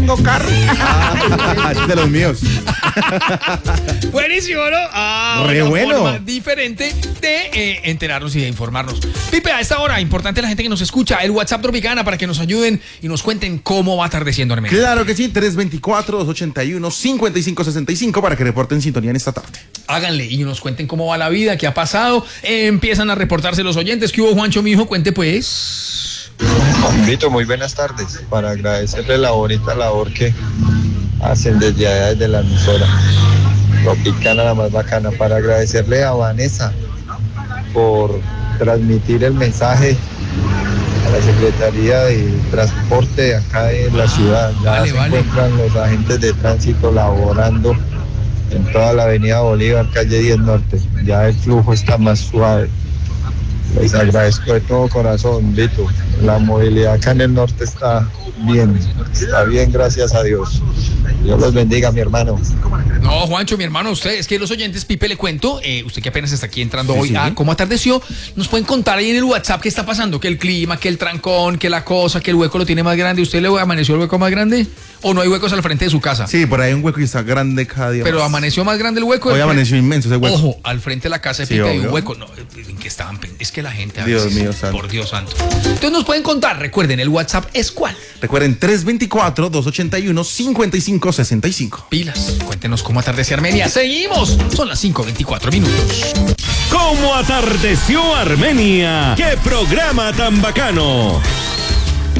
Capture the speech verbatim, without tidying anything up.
tengo carro. Ah, de los míos. Buenísimo, ¿no? Ah, Re una bueno. forma diferente de eh, enterarnos y de informarnos. Pipe, a esta hora, importante la gente que nos escucha, el WhatsApp Tropicana para que nos ayuden y nos cuenten cómo va atardeciendo Armenia. Claro que sí, tres dos cuatro, dos ocho uno, cinco cinco seis cinco para que reporten sintonía en esta tarde. Háganle y nos cuenten cómo va la vida, qué ha pasado. Eh, empiezan a reportarse los oyentes. ¿Qué hubo, Juancho, mi hijo? Cuente, pues. Vito, muy buenas tardes. Para agradecerle la bonita labor que hacen desde allá, desde la emisora Tropicana, la más bacana. Para agradecerle a Vanessa por transmitir el mensaje a la Secretaría de Transporte de acá de la ciudad. Ya Vale, se vale. encuentran los agentes de tránsito laborando en toda la avenida Bolívar, calle diez Norte. Ya el flujo está más suave. Les agradezco de todo corazón, Vito. La movilidad acá en el norte está bien, está bien, gracias a Dios. Dios los bendiga, mi hermano. No, Juancho, mi hermano, usted, es que los oyentes, Pipe, le cuento, eh, usted que apenas está aquí entrando Sí, hoy, sí. ah, ¿cómo atardeció? Nos pueden contar ahí en el WhatsApp qué está pasando, que el clima, que el trancón, que la cosa, que el hueco lo tiene más grande. ¿Usted le amaneció el hueco más grande? ¿O no hay huecos al frente de su casa? Sí, por ahí hay un hueco que está grande cada día. Pero más. amaneció más grande el hueco. Hoy amaneció inmenso ese hueco. Ojo, al frente de la casa de Sí, Pipe hay un obvio. hueco. No, ¿en qué estaban? pen- Es que la gente a Dios veces, mío santo. por Dios santo. Entonces nos pueden contar, recuerden, el WhatsApp es ¿cuál? Recuerden, tres dos cuatro, dos ocho uno, cinco cinco seis cinco. Pilas, cuéntenos cómo atardece Armenia. Seguimos, son las cinco veinticuatro minutos. ¿Cómo atardeció Armenia? ¡Qué programa tan bacano!